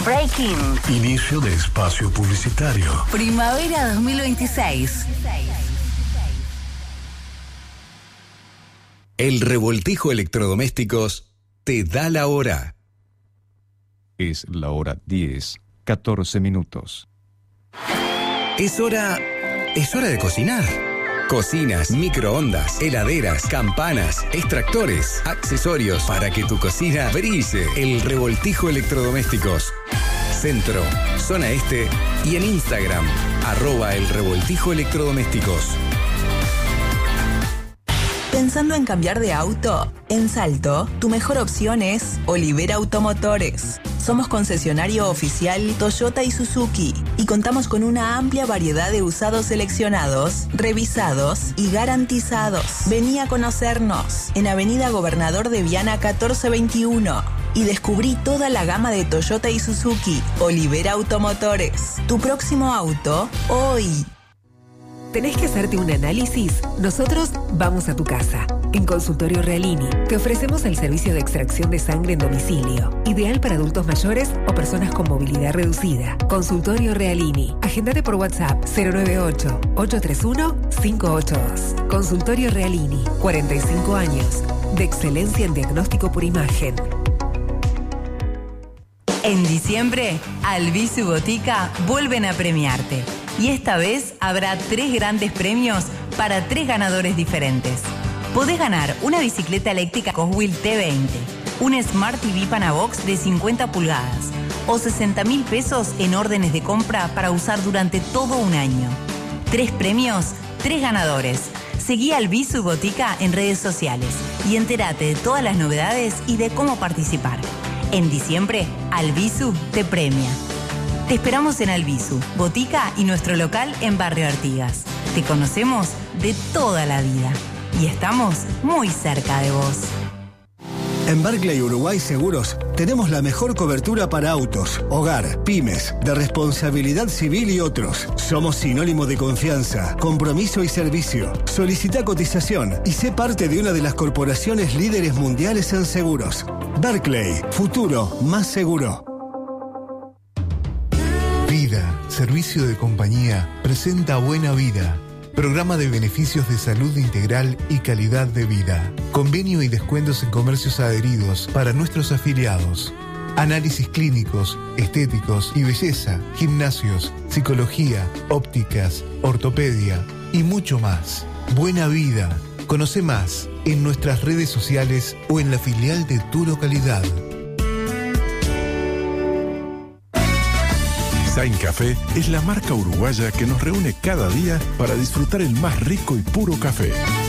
Breaking. Inicio de espacio publicitario. Primavera 2026. El Revoltijo Electrodomésticos te da la hora. Es la hora 10:14 minutos. Es hora de cocinar. Cocinas, microondas, heladeras, campanas, extractores, accesorios para que tu cocina brille. El Revoltijo Electrodomésticos. Centro, zona este y en Instagram, @El Revoltijo Electrodomésticos. ¿Pensando en cambiar de auto? En Salto, tu mejor opción es Olivera Automotores. Somos concesionario oficial Toyota y Suzuki y contamos con una amplia variedad de usados seleccionados, revisados y garantizados. Vení a conocernos en Avenida Gobernador de Viana 1421 y descubrí toda la gama de Toyota y Suzuki. Olivera Automotores. Tu próximo auto, hoy. ¿Tenés que hacerte un análisis? Nosotros vamos a tu casa. En Consultorio Realini te ofrecemos el servicio de extracción de sangre en domicilio, ideal para adultos mayores o personas con movilidad reducida. Consultorio Realini. Agéndate por WhatsApp 098-831-582. Consultorio Realini. 45 años de excelencia en diagnóstico por imagen. En diciembre, Albizu y Botica vuelven a premiarte. Y esta vez habrá 3 grandes premios para 3 ganadores diferentes. Podés ganar una bicicleta eléctrica Coswheel T20, un Smart TV Panabox de 50 pulgadas o 60.000 pesos en órdenes de compra para usar durante todo un año. 3 premios, 3 ganadores. Seguí Albizu y Botica en redes sociales y entérate de todas las novedades y de cómo participar. En diciembre, Albizu te premia. Te esperamos en Albizu, Botica y nuestro local en Barrio Artigas. Te conocemos de toda la vida y estamos muy cerca de vos. En Barclay Uruguay Seguros tenemos la mejor cobertura para autos, hogar, pymes, de responsabilidad civil y otros. Somos sinónimo de confianza, compromiso y servicio. Solicita cotización y sé parte de una de las corporaciones líderes mundiales en seguros. Barclay, futuro más seguro. Vida, servicio de compañía, presenta Buena Vida. Programa de beneficios de salud integral y calidad de vida. Convenio y descuentos en comercios adheridos para nuestros afiliados. Análisis clínicos, estéticos y belleza, gimnasios, psicología, ópticas, ortopedia y mucho más. Buena Vida. Conoce más en nuestras redes sociales o en la filial de tu localidad. Zain Café es la marca uruguaya que nos reúne cada día para disfrutar el más rico y puro café.